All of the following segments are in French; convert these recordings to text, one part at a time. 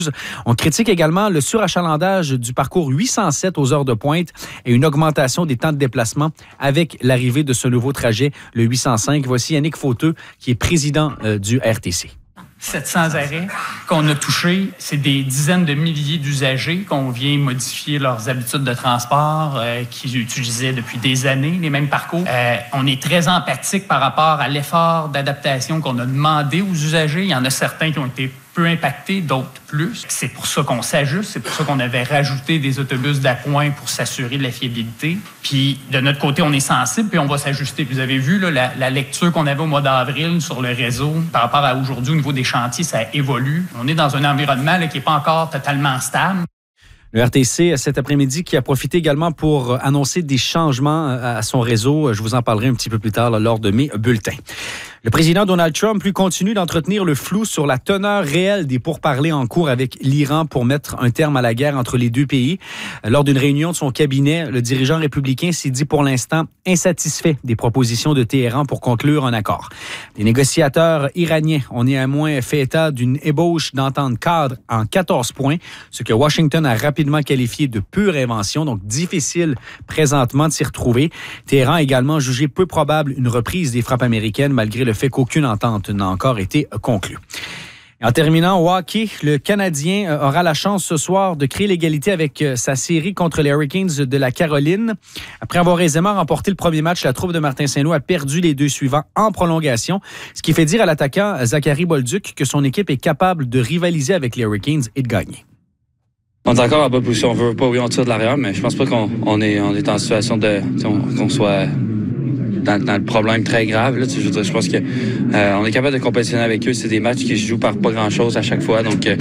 On critique également le surachalandage du parcours 807 aux heures de pointe et une augmentation des temps de déplacement avec l'arrivée de ce nouveau trajet, le 805. Voici Yannick Fauteux, qui est président du RTC. 700 arrêts qu'on a touchés, c'est des dizaines de milliers d'usagers qu'on vient modifier leurs habitudes de transport, qu'ils utilisaient depuis des années, les mêmes parcours. On est très empathique par rapport à l'effort d'adaptation qu'on a demandé aux usagers. Il y en a certains qui ont été peu impactés, d'autres plus. C'est pour ça qu'on s'ajuste, c'est pour ça qu'on avait rajouté des autobus d'appoint pour s'assurer de la fiabilité. Puis, de notre côté, on est sensible, puis on va s'ajuster. Vous avez vu là, la lecture qu'on avait au mois d'avril sur le réseau par rapport à aujourd'hui au niveau des chantiers, ça évolue. On est dans un environnement là, qui n'est pas encore totalement stable. Le RTC, cet après-midi, qui a profité également pour annoncer des changements à son réseau. Je vous en parlerai un petit peu plus tard là, lors de mes bulletins. Le président Donald Trump, lui, continue d'entretenir le flou sur la teneur réelle des pourparlers en cours avec l'Iran pour mettre un terme à la guerre entre les deux pays. Lors d'une réunion de son cabinet, le dirigeant républicain s'est dit pour l'instant insatisfait des propositions de Téhéran pour conclure un accord. Les négociateurs iraniens ont néanmoins fait état d'une ébauche d'entente cadre en 14 points, ce que Washington a rapidement qualifié de pure invention, donc difficile présentement de s'y retrouver. Téhéran a également jugé peu probable une reprise des frappes américaines malgré le fait qu'aucune entente n'a encore été conclue. En terminant, au hockey, le Canadien aura la chance ce soir de créer l'égalité avec sa série contre les Hurricanes de la Caroline. Après avoir aisément remporté le premier match, la troupe de Martin Saint-Loup a perdu les deux suivants en prolongation, ce qui fait dire à l'attaquant Zachary Bolduc que son équipe est capable de rivaliser avec les Hurricanes et de gagner. On est encore en bonne position. On veut pas, oui, on tire de l'arrière, mais je pense pas qu'on est en situation qu'on soit dans le problème très grave. Là, je pense que on est capable de compétitionner avec eux. C'est des matchs qui se jouent par pas grand-chose à chaque fois. Donc,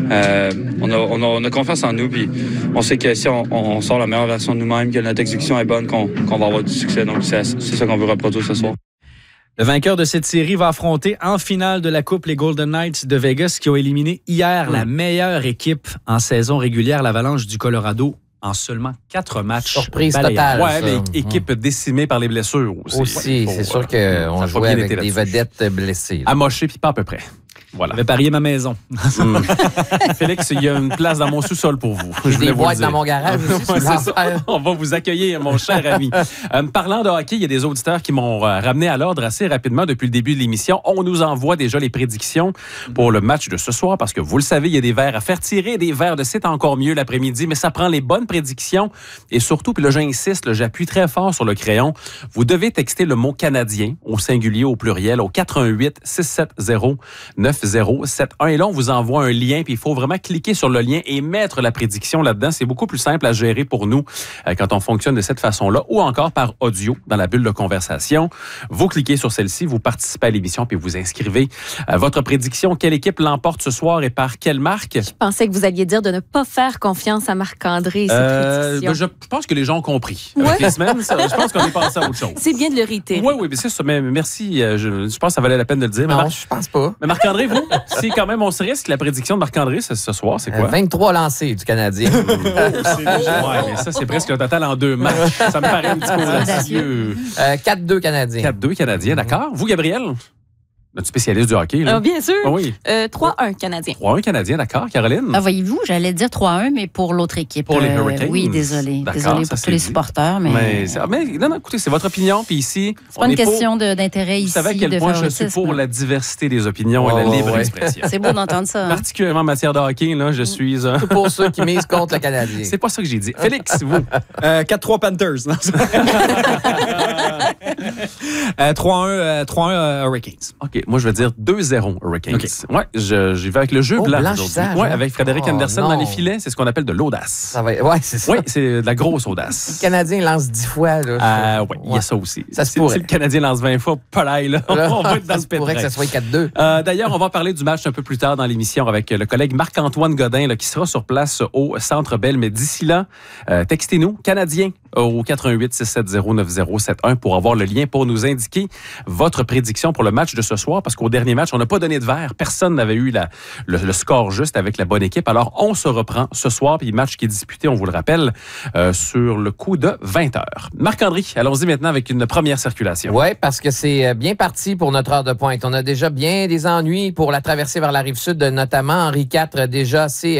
on a confiance en nous. Puis on sait que si on sort la meilleure version de nous-mêmes, que notre exécution est bonne, qu'on va avoir du succès. Donc, c'est ça qu'on veut reproduire ce soir. Le vainqueur de cette série va affronter en finale de la Coupe les Golden Knights de Vegas qui ont éliminé hier la meilleure équipe en saison régulière, l'Avalanche du Colorado, en seulement 4 matchs. Surprise totale. Ouais, mais équipe décimée par les blessures aussi. C'est sûr qu'on jouait avec des vedettes blessées. Amoché puis pas à peu près. Voilà. Je vais parier ma maison. Félix, il y a une place dans mon sous-sol pour vous. J'ai des boîtes dans mon garage aussi. Ouais, c'est ça. On va vous accueillir, mon cher ami. Parlant de hockey, il y a des auditeurs qui m'ont ramené à l'ordre assez rapidement depuis le début de l'émission. On nous envoie déjà les prédictions pour le match de ce soir parce que vous le savez, il y a des verres à faire tirer, des verres de c'est encore mieux l'après-midi, mais ça prend les bonnes prédictions et surtout, puis là j'insiste, là, j'appuie très fort sur le crayon, vous devez texter le mot Canadien au singulier, au pluriel, au 418-670-9071 et là, on vous envoie un lien, puis il faut vraiment cliquer sur le lien et mettre la prédiction là-dedans. C'est beaucoup plus simple à gérer pour nous quand on fonctionne de cette façon-là, ou encore par audio dans la bulle de conversation. Vous cliquez sur celle-ci, vous participez à l'émission, puis vous inscrivez votre prédiction. Quelle équipe l'emporte ce soir et par quelle marque? Je pensais que vous alliez dire de ne pas faire confiance à Marc-André et ses prédictions. Je pense que les gens ont compris. Ouais. Les semaines, je pense qu'on est passé à autre chose. C'est bien de le réitérer. Oui, mais c'est ça. Mais merci. Je pense que ça valait la peine de le dire. Non, je pense pas. Mais Marc-André, vous, si quand même on se risque, la prédiction de Marc-André ce soir, c'est quoi? 23 lancés du Canadien. Mais ça, c'est presque un total en 2 matchs. Ça me paraît un petit peu audacieux. 4-2 Canadiens. 4-2 Canadiens, d'accord. Vous, Gabriel? Notre spécialiste du hockey, là. Bien sûr. Oui. 3-1 Canadien. 3-1 Canadien, d'accord. Caroline? Voyez-vous, j'allais dire 3-1, mais pour l'autre équipe. Pour les Hurricanes? Oui, désolé. D'accord, Désolé ça pour tous les dit. supporters, mais non, écoutez, c'est votre opinion. Puis ici, c'est pas une question d'intérêt ici. Vous savez à quel point je suis pour la diversité des opinions et la libre expression. C'est beau d'entendre ça. Particulièrement en matière de hockey, là, je suis... Tout pour ceux qui misent contre le Canadien. C'est pas ça que j'ai dit. Félix, vous? 4-3 Panthers. 3-1 Hurricanes. OK, moi, je vais dire 2-0 Hurricanes. Okay. Ouais, j'y vais avec le jeu blanc aujourd'hui. Ouais, avec Frédéric Anderson dans les filets. C'est ce qu'on appelle de l'audace. Ouais, c'est ça. Oui, c'est de la grosse audace. Le Canadien lance 10 fois. Là, oui, il y a ça aussi. Ça se si le Canadien lance 20 fois, pareil, là, on va être dans le pétrin. Ça pourrait que ça soit 4-2. D'ailleurs, on va parler du match un peu plus tard dans l'émission avec le collègue Marc-Antoine Godin là, qui sera sur place au Centre Bell. Mais d'ici là, textez-nous, Canadien, au 418-670-9071 pour avoir le lien pour nous indiquer votre prédiction pour le match de ce soir. Parce qu'au dernier match, on n'a pas donné de verre. Personne n'avait eu le score juste avec la bonne équipe. Alors, on se reprend ce soir. Puis, le match qui est disputé, on vous le rappelle, sur le coup de 20h. Marc-André, allons-y maintenant avec une première circulation. Oui, parce que c'est bien parti pour notre heure de pointe. On a déjà bien des ennuis pour la traversée vers la Rive-Sud, notamment Henri IV, déjà assez